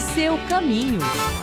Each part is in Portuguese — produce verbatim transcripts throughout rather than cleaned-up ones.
seu caminho.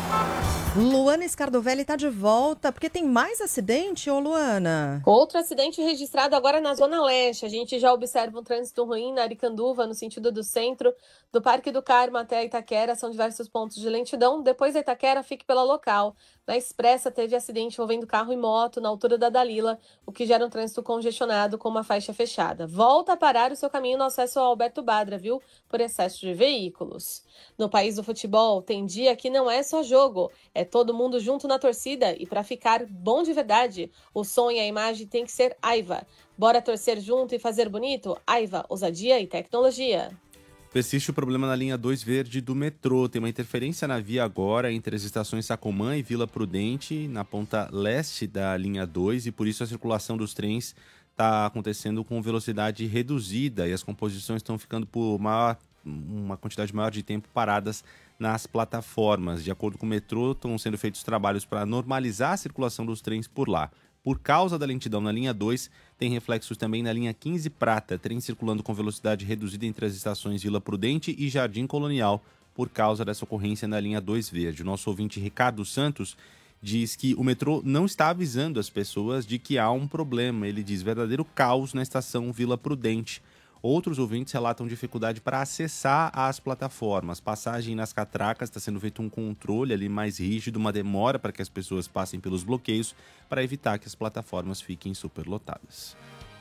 Luana Scardovelli está de volta, porque tem mais acidente, ô Luana? Outro acidente registrado agora na Zona Leste. A gente já observa um trânsito ruim na Aricanduva, no sentido do centro, do Parque do Carmo até a Itaquera. São diversos pontos de lentidão. Depois da Itaquera, fique pela local. Na Expressa, teve acidente envolvendo carro e moto na altura da Dalila, o que gera um trânsito congestionado com uma faixa fechada. Volta a parar o seu caminho no acesso ao Alberto Badra, viu? Por excesso de veículos. No país do futebol, tem dia que não é só jogo, é todo mundo junto na torcida e para ficar bom de verdade, o som e a imagem tem que ser Aiva. Bora torcer junto e fazer bonito? Aiva, ousadia e tecnologia. Persiste o problema na linha dois verde do metrô. Tem uma interferência na via agora entre as estações Sacomã e Vila Prudente, na ponta leste da linha dois, e por isso a circulação dos trens está acontecendo com velocidade reduzida e as composições estão ficando por maior, uma quantidade maior de tempo paradas nas plataformas. De acordo com o metrô, estão sendo feitos trabalhos para normalizar a circulação dos trens por lá. Por causa da lentidão na linha dois, tem reflexos também na linha quinze Prata, trem circulando com velocidade reduzida entre as estações Vila Prudente e Jardim Colonial, por causa dessa ocorrência na linha dois verde. O nosso ouvinte Ricardo Santos diz que o metrô não está avisando as pessoas de que há um problema. Ele diz verdadeiro caos na estação Vila Prudente. Outros ouvintes relatam dificuldade para acessar as plataformas. Passagem nas catracas, está sendo feito um controle ali mais rígido, uma demora para que as pessoas passem pelos bloqueios para evitar que as plataformas fiquem superlotadas.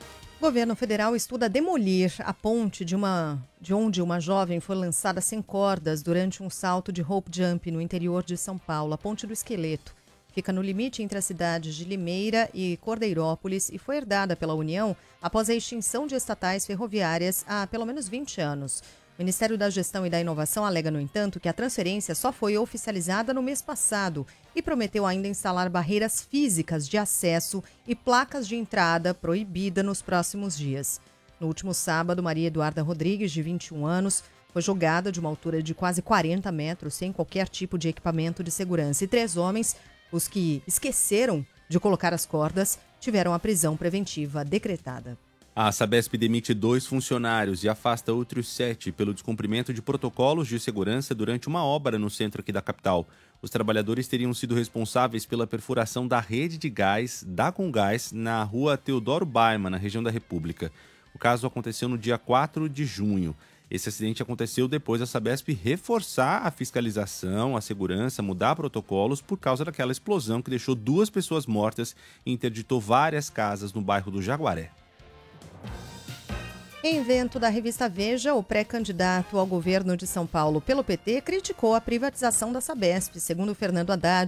O governo federal estuda demolir a ponte de, uma, de onde uma jovem foi lançada sem cordas durante um salto de rope jump no interior de São Paulo. A Ponte do Esqueleto fica no limite entre as cidades de Limeira e Cordeirópolis e foi herdada pela União após a extinção de estatais ferroviárias há pelo menos vinte anos. O Ministério da Gestão e da Inovação alega, no entanto, que a transferência só foi oficializada no mês passado e prometeu ainda instalar barreiras físicas de acesso e placas de entrada proibida nos próximos dias. No último sábado, Maria Eduarda Rodrigues, de vinte e um anos, foi jogada de uma altura de quase quarenta metros sem qualquer tipo de equipamento de segurança. E três homens, os que esqueceram de colocar as cordas, tiveram a prisão preventiva decretada. A Sabesp demite dois funcionários e afasta outros sete pelo descumprimento de protocolos de segurança durante uma obra no centro aqui da capital. Os trabalhadores teriam sido responsáveis pela perfuração da rede de gás da Comgás na rua Teodoro Baima, na região da República. O caso aconteceu no dia quatro de junho. Esse acidente aconteceu depois da Sabesp reforçar a fiscalização, a segurança, mudar protocolos por causa daquela explosão que deixou duas pessoas mortas e interditou várias casas no bairro do Jaguaré. Em evento da revista Veja, o pré-candidato ao governo de São Paulo pelo P T criticou a privatização da Sabesp. Segundo Fernando Haddad,